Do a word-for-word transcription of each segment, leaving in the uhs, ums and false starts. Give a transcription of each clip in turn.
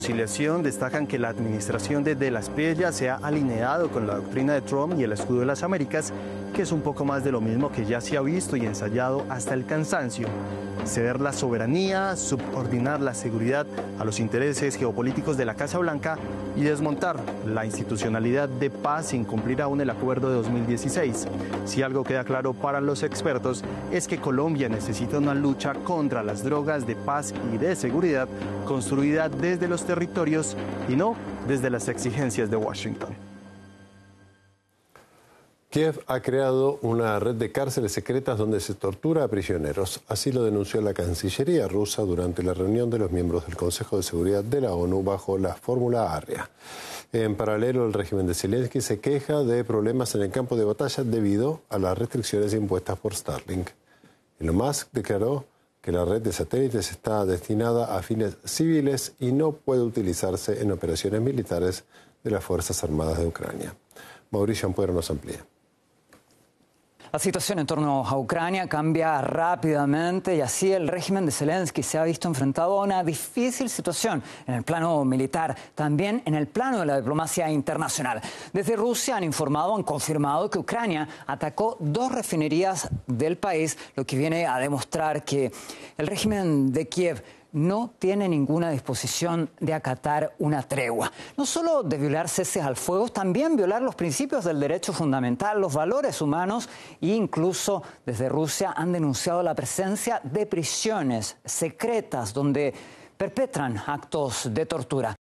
Conciliación destacan que la administración de De la Espriella se ha alineado con la doctrina de Trump y el escudo de las Américas, que es un poco más de lo mismo que ya se ha visto y ensayado hasta el cansancio. Ceder la soberanía, subordinar la seguridad a los intereses geopolíticos de la Casa Blanca y desmontar la institucionalidad de paz sin cumplir aún el acuerdo de dos mil dieciséis. Si algo queda claro para los expertos es que Colombia necesita una lucha contra las drogas de paz y de seguridad construida desde los territorios y no desde las exigencias de Washington. Kiev ha creado una red de cárceles secretas donde se tortura a prisioneros. Así lo denunció la Cancillería rusa durante la reunión de los miembros del Consejo de Seguridad de la ONU bajo la fórmula Arria. En paralelo, el régimen de Zelensky se queja de problemas en el campo de batalla debido a las restricciones impuestas por Starlink. Elon Musk declaró que la red de satélites está destinada a fines civiles y no puede utilizarse en operaciones militares de las Fuerzas Armadas de Ucrania. Mauricio Ampuero nos amplía. La situación en torno a Ucrania cambia rápidamente y así el régimen de Zelensky se ha visto enfrentado a una difícil situación en el plano militar, también en el plano de la diplomacia internacional. Desde Rusia han informado, han confirmado que Ucrania atacó dos refinerías del país, lo que viene a demostrar que el régimen de Kiev no tiene ninguna disposición de acatar una tregua. No solo de violar ceses al fuego, también violar los principios del derecho fundamental, los valores humanos e incluso desde Rusia han denunciado la presencia de prisiones secretas donde perpetran actos de tortura.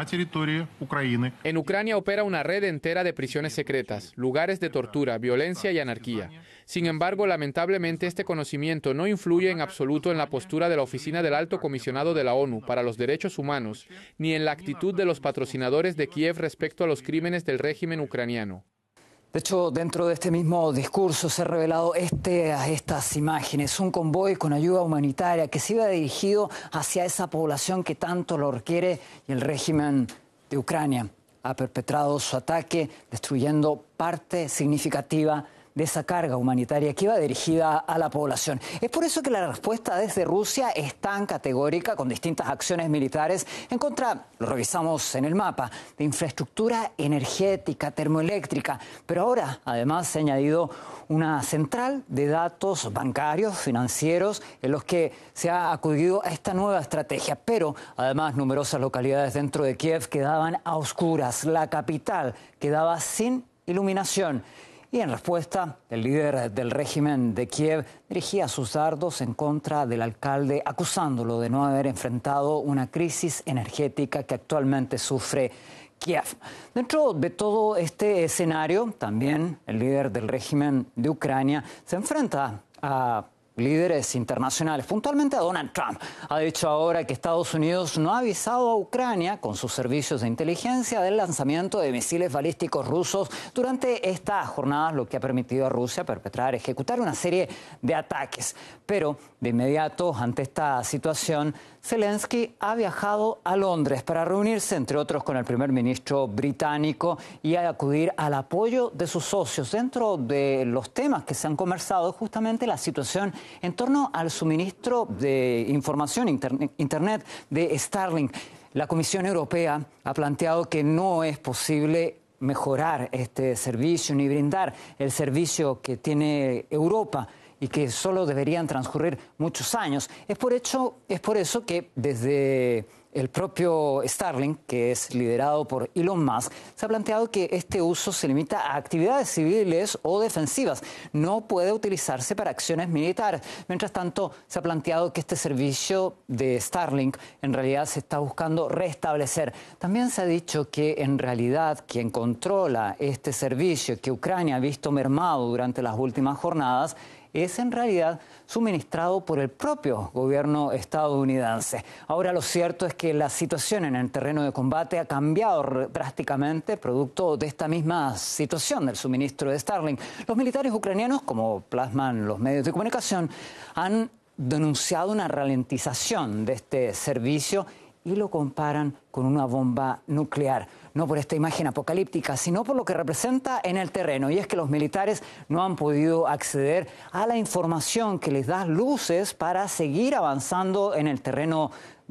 En Ucrania opera una red entera de prisiones secretas, lugares de tortura, violencia y anarquía. Sin embargo, lamentablemente este conocimiento no influye en absoluto en la postura de la Oficina del Alto Comisionado de la ONU para los Derechos Humanos, ni en la actitud de los patrocinadores de Kiev respecto a los crímenes del régimen ucraniano. De hecho, dentro de este mismo discurso se han revelado este, estas imágenes, un convoy con ayuda humanitaria que se iba dirigido hacia esa población que tanto lo requiere y el régimen de Ucrania ha perpetrado su ataque destruyendo parte significativa de esa carga humanitaria que iba dirigida a la población. Es por eso que la respuesta desde Rusia es tan categórica, con distintas acciones militares en contra, lo revisamos en el mapa, de infraestructura energética, termoeléctrica, pero ahora además se ha añadido una central de datos bancarios, financieros, en los que se ha acudido a esta nueva estrategia. Pero además numerosas localidades dentro de Kiev quedaban a oscuras, la capital quedaba sin iluminación. Y en respuesta, el líder del régimen de Kiev dirigía sus dardos en contra del alcalde, acusándolo de no haber enfrentado una crisis energética que actualmente sufre Kiev. Dentro de todo este escenario, también el líder del régimen de Ucrania se enfrenta a líderes internacionales, puntualmente a Donald Trump. Ha dicho ahora que Estados Unidos no ha avisado a Ucrania con sus servicios de inteligencia del lanzamiento de misiles balísticos rusos durante estas jornadas, lo que ha permitido a Rusia perpetrar, ejecutar una serie de ataques. Pero de inmediato, ante esta situación, Zelensky ha viajado a Londres para reunirse, entre otros, con el primer ministro británico y a acudir al apoyo de sus socios. Dentro de los temas que se han conversado, justamente la situación en torno al suministro de información internet de Starlink. La Comisión Europea ha planteado que no es posible mejorar este servicio ni brindar el servicio que tiene Europa y que solo deberían transcurrir muchos años. Es por, hecho, es por eso que desde el propio Starlink, que es liderado por Elon Musk, se ha planteado que este uso se limita a actividades civiles o defensivas. No puede utilizarse para acciones militares. Mientras tanto, se ha planteado que este servicio de Starlink en realidad se está buscando restablecer. También se ha dicho que en realidad quien controla este servicio que Ucrania ha visto mermado durante las últimas jornadas es en realidad suministrado por el propio gobierno estadounidense. Ahora lo cierto es que la situación en el terreno de combate ha cambiado drásticamente producto de esta misma situación del suministro de Starlink. Los militares ucranianos, como plasman los medios de comunicación, han denunciado una ralentización de este servicio y lo comparan con una bomba nuclear. No por esta imagen apocalíptica, sino por lo que representa en el terreno. Y es que los militares no han podido acceder a la información que les da luces para seguir avanzando en el terreno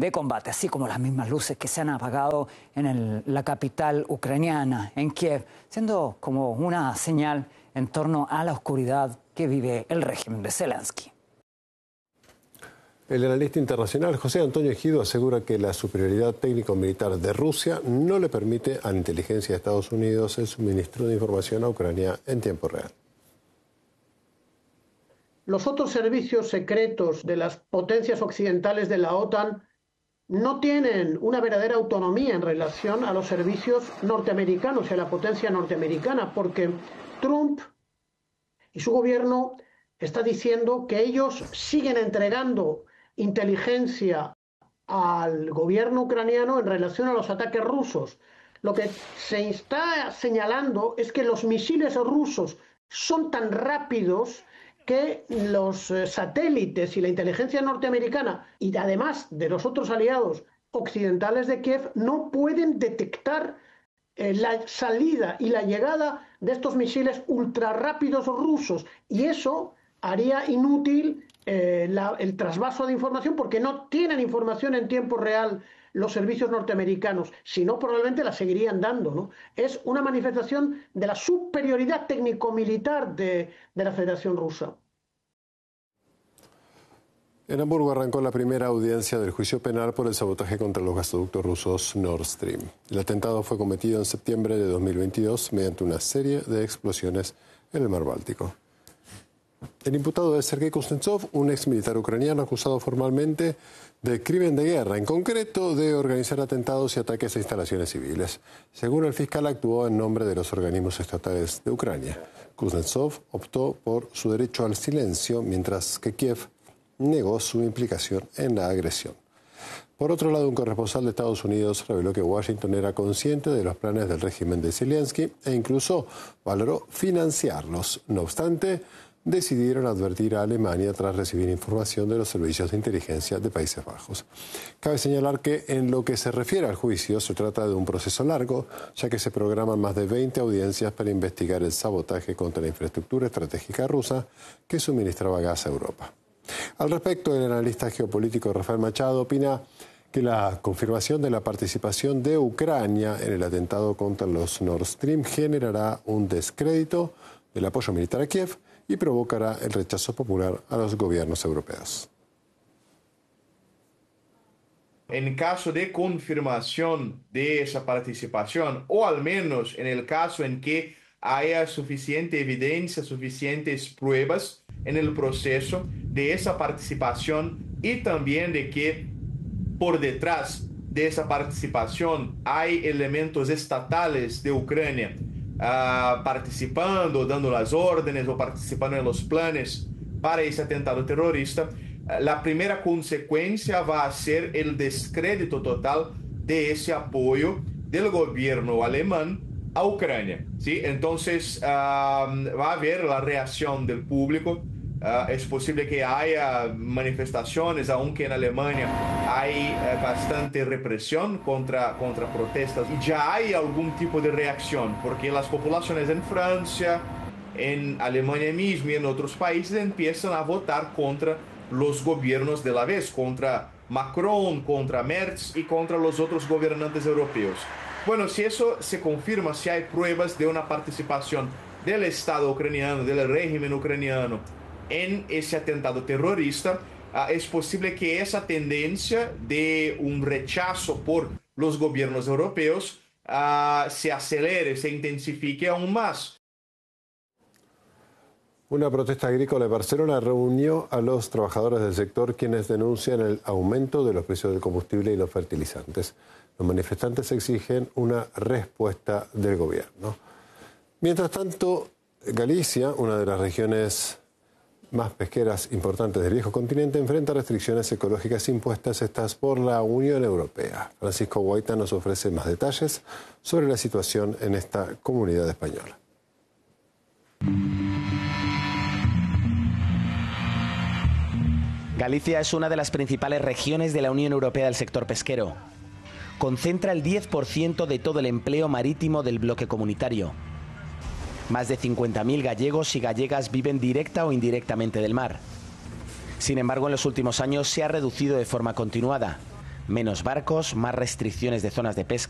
de combate, así como las mismas luces que se han apagado en el, la capital ucraniana, en Kiev, siendo como una señal en torno a la oscuridad que vive el régimen de Zelensky. El analista internacional José Antonio Ejido asegura que la superioridad técnico-militar de Rusia no le permite a la inteligencia de Estados Unidos el suministro de información a Ucrania en tiempo real. Los otros servicios secretos de las potencias occidentales de la OTAN no tienen una verdadera autonomía en relación a los servicios norteamericanos y a la potencia norteamericana, porque Trump y su gobierno está diciendo que ellos siguen entregando inteligencia al gobierno ucraniano en relación a los ataques rusos. Lo que se está señalando es que los misiles rusos son tan rápidos que los satélites y la inteligencia norteamericana y además de los otros aliados occidentales de Kiev no pueden detectar eh, la salida y la llegada de estos misiles ultrarrápidos rusos, y eso haría inútil eh, la, el trasvaso de información, porque no tienen información en tiempo real los servicios norteamericanos, si no probablemente la seguirían dando, ¿no? Es una manifestación de la superioridad técnico-militar de, de la Federación Rusa. En Hamburgo arrancó la primera audiencia del juicio penal por el sabotaje contra los gasoductos rusos Nord Stream. El atentado fue cometido en septiembre de dos mil veintidós mediante una serie de explosiones en el mar Báltico. El imputado es Sergei Kuznetsov, un ex militar ucraniano acusado formalmente de crimen de guerra, en concreto de organizar atentados y ataques a instalaciones civiles. Según el fiscal, actuó en nombre de los organismos estatales de Ucrania. Kuznetsov optó por su derecho al silencio, mientras que Kiev negó su implicación en la agresión. Por otro lado, un corresponsal de Estados Unidos reveló que Washington era consciente de los planes del régimen de Zelensky e incluso valoró financiarlos. No obstante, decidieron advertir a Alemania tras recibir información de los servicios de inteligencia de Países Bajos. Cabe señalar que en lo que se refiere al juicio se trata de un proceso largo, ya que se programan más de veinte audiencias para investigar el sabotaje contra la infraestructura estratégica rusa que suministraba gas a Europa. Al respecto, el analista geopolítico Rafael Machado opina que la confirmación de la participación de Ucrania en el atentado contra los Nord Stream generará un descrédito del apoyo militar a Kiev y provocará el rechazo popular a los gobiernos europeos. En caso de confirmación de esa participación, o al menos en el caso en que haya suficiente evidencia, suficientes pruebas en el proceso de esa participación y también de que por detrás de esa participación hay elementos estatales de Ucrania uh, participando, dando las órdenes o participando en los planes para ese atentado terrorista, uh, la primera consecuencia va a ser el descrédito total de ese apoyo del gobierno alemán a Ucrania, ¿sí? Entonces uh, va a haber la reacción del público. Uh, es posible que haya manifestaciones, aunque en Alemania hay uh, bastante represión contra, contra protestas. Y ya hay algún tipo de reacción, porque las poblaciones en Francia, en Alemania mismo y en otros países empiezan a votar contra los gobiernos de la vez, contra Macron, contra Merz y contra los otros gobernantes europeos. Bueno, si eso se confirma, si hay pruebas de una participación del Estado ucraniano, del régimen ucraniano, en ese atentado terrorista, uh, es posible que esa tendencia de un rechazo por los gobiernos europeos uh, se acelere, se intensifique aún más. Una protesta agrícola de Barcelona reunió a los trabajadores del sector, quienes denuncian el aumento de los precios del combustible y los fertilizantes. Los manifestantes exigen una respuesta del gobierno. Mientras tanto, Galicia, una de las regiones más pesqueras importantes del viejo continente, enfrenta restricciones ecológicas impuestas estas por la Unión Europea. Francisco Guaita nos ofrece más detalles sobre la situación en esta comunidad española. Galicia es una de las principales regiones de la Unión Europea del sector pesquero. Concentra el diez por ciento de todo el empleo marítimo del bloque comunitario. Más de cincuenta mil gallegos y gallegas viven directa o indirectamente del mar. Sin embargo, en los últimos años se ha reducido de forma continuada, Menos barcos, más restricciones de zonas de pesca